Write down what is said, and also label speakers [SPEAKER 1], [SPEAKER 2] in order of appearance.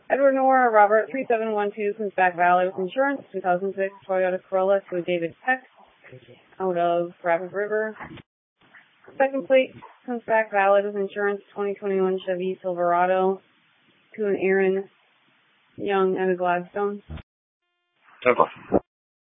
[SPEAKER 1] Edward Nora Robert 3712 comes back valid with insurance. 2006 Toyota Corolla to a David Peck out of Rapid River. Second plate comes back valid with insurance. 2021 Chevy Silverado to an Aaron Young out of Gladstone.
[SPEAKER 2] Temple.